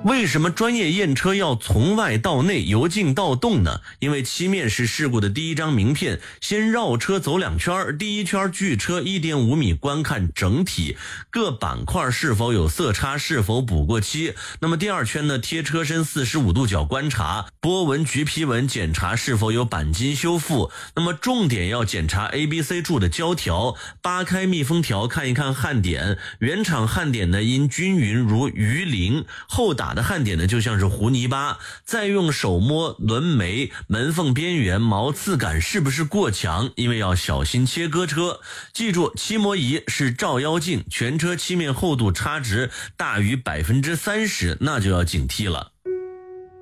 为什么专业验车要从外到内由静到动呢？因为漆面是事故的第一张名片，先绕车走2圈，第一圈距车 1.5 米观看整体各板块是否有色差，是否补过漆。那么第二圈呢，贴车身45度角观察，波纹橘皮纹检查是否有钣金修复。那么重点要检查 ABC 柱的胶条，扒开密封条看一看焊点，原厂焊点呢因均匀如鱼鳞，后打的焊点呢就像是糊泥巴，再用手摸轮眉、门缝边缘、毛刺感是不是过强，因为要小心切割车。记住，漆膜仪是照妖镜，全车漆面厚度差值大于 30%， 那就要警惕了。